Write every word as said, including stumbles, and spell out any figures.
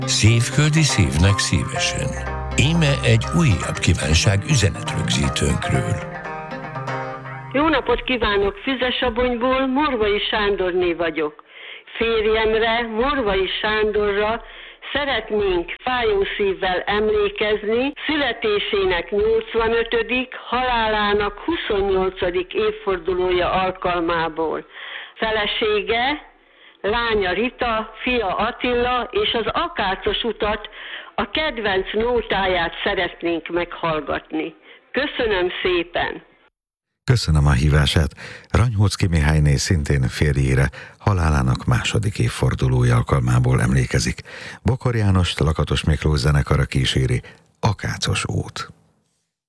Szívföldi szívnek szívesen. Íme egy újabb kívánság üzenetrögzítőnkről. Jó napot kívánok! Füzesabonyból Morvai Sándorné vagyok. Férjemre, Morvai Sándorra szeretnénk fájó szívvel emlékezni születésének nyolcvanötödik halálának huszonnyolcadik évfordulója alkalmából. Felesége, lánya Rita, fia Attila és az Akácos utat, a kedvenc nótáját szeretnénk meghallgatni. Köszönöm szépen! Köszönöm a hívását. Ranyhóczky Mihályné szintén férjére halálának második évfordulója alkalmából emlékezik. Bokor Jánost Lakatos Miklós zenekara kíséri Akácos út.